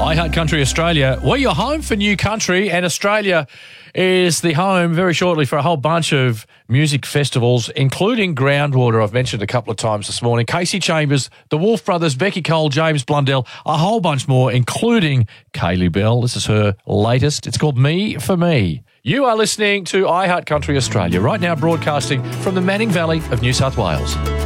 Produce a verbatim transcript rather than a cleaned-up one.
I Heart Country Australia. We're your home for new country, and Australia is the home very shortly for a whole bunch of music festivals, including Groundwater, I've mentioned a couple of times this morning, Casey Chambers, the Wolf Brothers, Becky Cole, James Blundell, a whole bunch more, including Kaylee Bell. This is her latest. It's called Me for Me. You are listening to I Heart Country Australia, right now broadcasting from the Manning Valley of New South Wales.